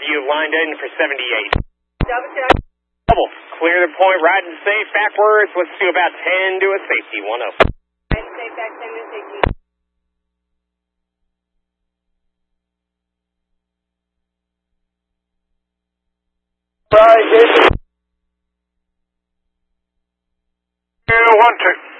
you've lined in for 78. Double check. Double. Clear the point, riding safe, backwards. Let's do about 10 to a safety, 1-0. Riding safe, back 10 to safety. Right, Jason. 2-1-2.